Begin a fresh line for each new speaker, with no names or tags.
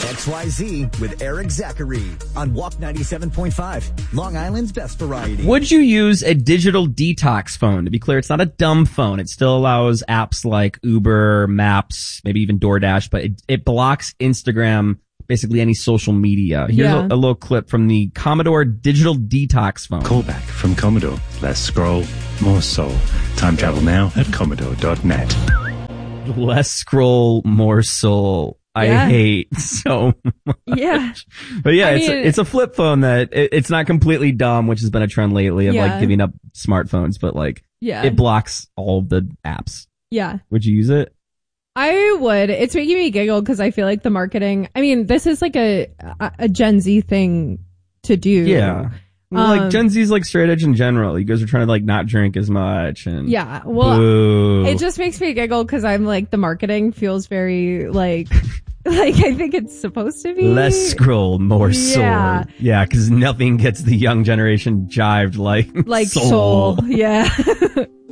XYZ with Eric Zachary on Walk 97.5, Long Island's best variety.
Would you use a digital detox phone? To be clear, it's not a dumb phone. It still allows apps like Uber, Maps, maybe even DoorDash, but it blocks Instagram, basically any social media. Here's a little clip from the Commodore Digital Detox phone.
Callback from Commodore. Less scroll, more soul. Time travel now at commodore.net.
Less scroll, more soul. I hate so much.
Yeah.
But yeah, it's a flip phone that it's not completely dumb, which has been a trend lately of like giving up smartphones, but like it blocks all of the apps.
Yeah.
Would you use it?
I would. It's making me giggle because I feel like the marketing, I mean, this is like a Gen Z thing to do.
Yeah. Well, like Gen Z's like straight edge in general. You guys are trying to like not drink as much and
it just makes me giggle because I'm like the marketing feels very like I think it's supposed to be
less scroll, more soul. Yeah, because nothing gets the young generation jived like
soul. Yeah.